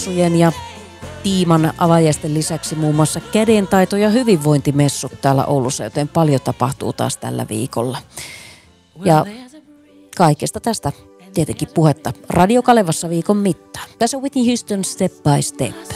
messujen ja Tiiman avajaisten lisäksi muun muassa kädentaito- ja hyvinvointimessut täällä Oulussa, joten paljon tapahtuu taas tällä viikolla. Ja kaikesta tästä tietenkin puhetta Radio Kalevassa viikon mittaan. Tässä on Whitney Houston Step by Step.